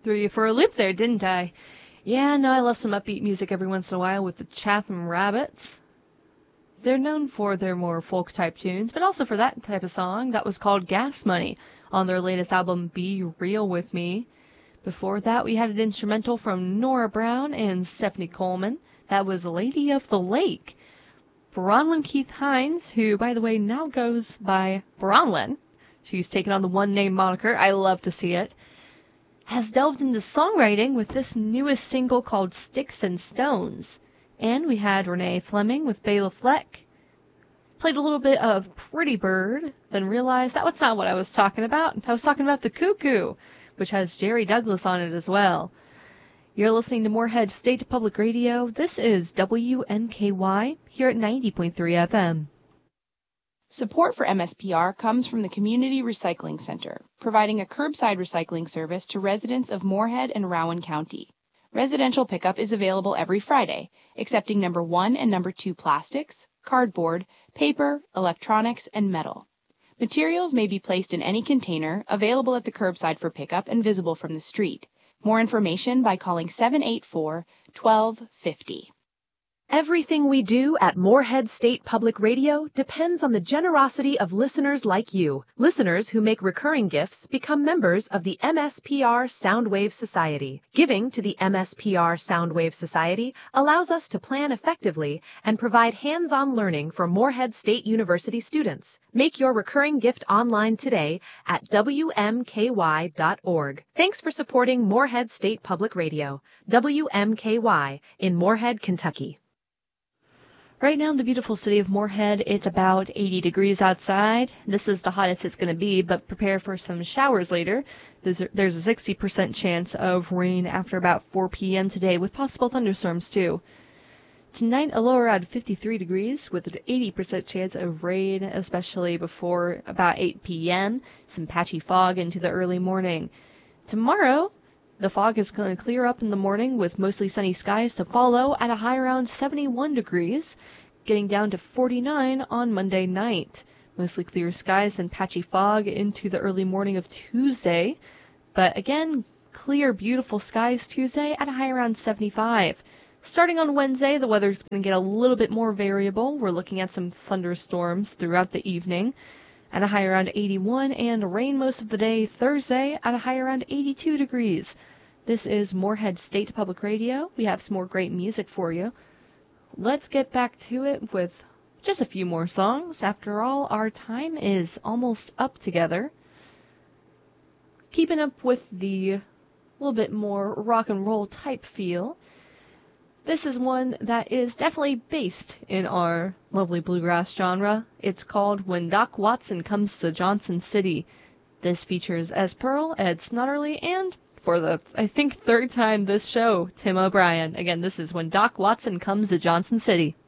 Threw you for a loop there, didn't I? Yeah, no, I love some upbeat music every once in a while with the Chatham Rabbits. They're known for their more folk-type tunes, but also for that type of song that was called Gas Money on their latest album, Be Real With Me. Before that, we had an instrumental from Nora Brown and Stephanie Coleman. That was Lady of the Lake. Bronwyn Keith Hines, who, by the way, now goes by Bronwyn. She's taken on the one-name moniker. I love to see it. Has delved into songwriting with this newest single called Sticks and Stones. And we had Renee Fleming with Bela Fleck. Played a little bit of Pretty Bird, then realized that was not what I was talking about. I was talking about The Cuckoo, which has Jerry Douglas on it as well. You're listening to Moorhead State Public Radio. This is WMKY here at 90.3 FM. Support for MSPR comes from the Community Recycling Center, providing a curbside recycling service to residents of Moorhead and Rowan County. Residential pickup is available every Friday, accepting number 1 and number 2 plastics, cardboard, paper, electronics, and metal. Materials may be placed in any container, available at the curbside for pickup and visible from the street. More information by calling 784-1250. Everything we do at Moorhead State Public Radio depends on the generosity of listeners like you. Listeners who make recurring gifts become members of the MSPR Soundwave Society. Giving to the MSPR Soundwave Society allows us to plan effectively and provide hands-on learning for Moorhead State University students. Make your recurring gift online today at WMKY.org. Thanks for supporting Moorhead State Public Radio, WMKY, in Moorhead, Kentucky. Right now in the beautiful city of Moorhead, it's about 80 degrees outside. This is the hottest it's going to be, but prepare for some showers later. There's a 60% chance of rain after about 4 p.m. today, with possible thunderstorms too. Tonight, a low around 53 degrees, with an 80% chance of rain, especially before about 8 p.m. Some patchy fog into the early morning. Tomorrow, the fog is going to clear up in the morning with mostly sunny skies to follow at a high around 71 degrees, getting down to 49 on Monday night. Mostly clear skies and patchy fog into the early morning of Tuesday. But again, clear, beautiful skies Tuesday at a high around 75. Starting on Wednesday, the weather's going to get a little bit more variable. We're looking at some thunderstorms throughout the evening at a high around 81, and rain most of the day Thursday at a high around 82 degrees. This is Moorhead State Public Radio. We have some more great music for you. Let's get back to it with just a few more songs. After all, our time is almost up together. Keeping up with the little bit more rock and roll type feel. This is one that is definitely based in our lovely bluegrass genre. It's called When Doc Watson Comes to Johnson City. This features Ez Pearl, Ed Snotterly, and for the, I think, third time this show, Tim O'Brien. Again, this is When Doc Watson Comes to Johnson City.